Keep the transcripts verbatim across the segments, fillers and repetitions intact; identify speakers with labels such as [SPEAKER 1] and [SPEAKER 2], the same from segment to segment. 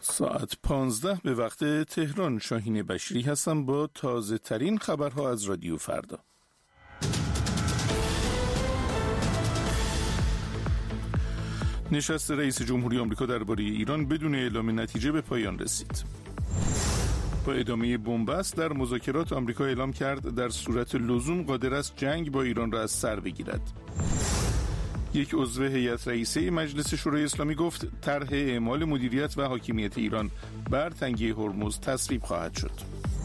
[SPEAKER 1] ساعت پانزده به وقت تهران. شاهین بشری هستم با تازه ترین خبرها از رادیو فردا. نشست رئیس جمهوری آمریکا درباره ایران بدون اعلام نتیجه به پایان رسید. با ادامه بنبست در مذاکرات، آمریکا اعلام کرد در صورت لزوم قادر است جنگ با ایران را از سر بگیرد. یک عضو هیئت رئیسه مجلس شورای اسلامی گفت طرح اعمال مدیریت و حاکمیت ایران بر تنگه هرمز تصویب خواهد شد.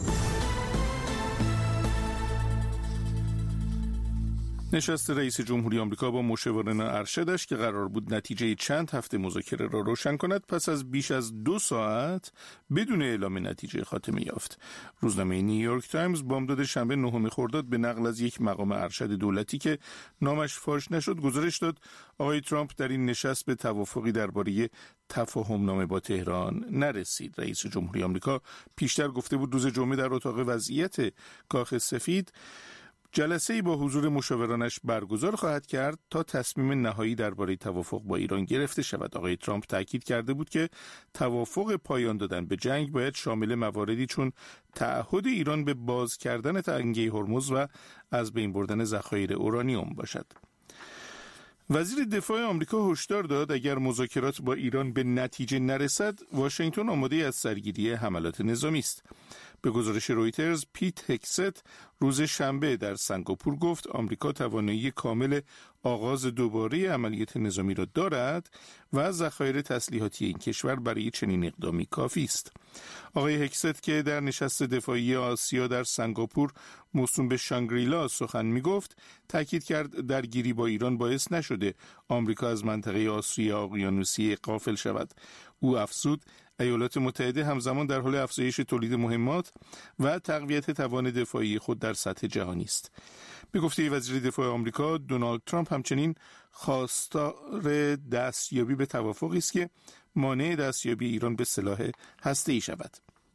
[SPEAKER 1] نشست رئیس جمهوری آمریکا با مشاوران ارشدش که قرار بود نتیجه چند هفته مذاکره را روشن کند، پس از بیش از دو ساعت بدون اعلام نتیجه خاتمه یافت. روزنامه نیویورک تایمز بامداد شنبه نهم خرداد به نقل از یک مقام ارشد دولتی که نامش فاش نشد گزارش داد آقای ترامپ در این نشست به توافقی درباره تفاهم نامه با تهران نرسید. رئیس جمهوری آمریکا پیشتر گفته بود روز جمعه در اتاق وضعیت کاخ سفید جلسه‌ای با حضور مشاورانش برگزار خواهد کرد تا تصمیم نهایی درباره توافق با ایران گرفته شود. آقای ترامپ تاکید کرده بود که توافق پایان دادن به جنگ باید شامل مواردی چون تعهد ایران به باز کردن تنگه هرمز و از بین بردن ذخایر اورانیوم باشد. وزیر دفاع آمریکا هشدار داد اگر مذاکرات با ایران به نتیجه نرسد، واشنگتن آماده از سرگیری حملات نظامی است. به گزارش رویترز، پیت هکست روز شنبه در سنگاپور گفت آمریکا توانایی کامل آغاز دوباره عملیات نظامی را دارد و ذخایر تسلیحاتی این کشور برای چنین اقدامی کافی است. آقای هکست که در نشست دفاعی آسیا در سنگاپور موسوم به شانگریلا سخن می گفت، تاکید کرد درگیری با ایران باعث نشده آمریکا از منطقه آسیا اقیانوسیه غافل شود. او افزود ایالات متحده همزمان در حال افزایش تولید مهمات و تقویت توان دفاعی خود در سطح جهانی است. به گفته وزیر دفاع آمریکا، دونالد ترامپ همچنین خواستار دستیابی به توافقی است که مانع دستیابی ایران به سلاح هسته‌ای شود.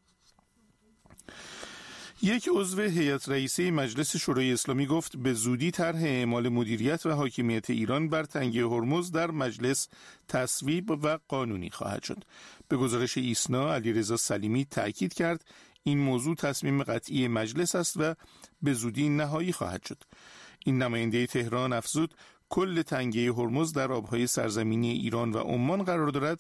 [SPEAKER 1] یک عضو هیئت رئیسه مجلس شورای اسلامی گفت به زودی طرح اعمال مدیریت و حاکمیت ایران بر تنگه هرمز در مجلس تصویب و قانونی خواهد شد. به گزارش ایسنا، علیرضا سلیمی تأکید کرد این موضوع تصمیم قطعی مجلس است و به زودی نهایی خواهد شد. این نماینده تهران افزود کل تنگه هرمز در آبهای سرزمینی ایران و عمان قرار دارد